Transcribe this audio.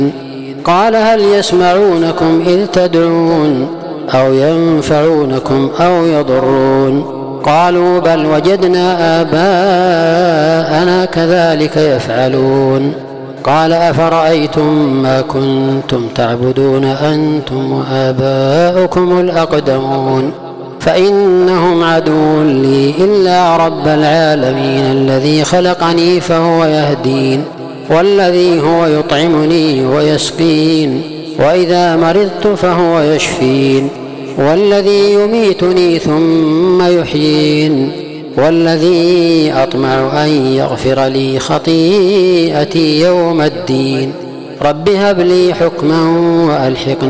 قال هل يسمعونكم إذ تدعون أو ينفعونكم أو يضرون قالوا بل وجدنا آباءنا كذلك يفعلون قال أفرأيتم ما كنتم تعبدون أنتم وآباؤكم الأقدمون فإنهم عدو لي إلا رب العالمين الذي خلقني فهو يهدين والذي هو يطعمني ويسقين وإذا مرضت فهو يشفين والذي يميتني ثم يحيين والذي أطمع أن يغفر لي خطيئتي يوم الدين رب هب لي حكما وألحقني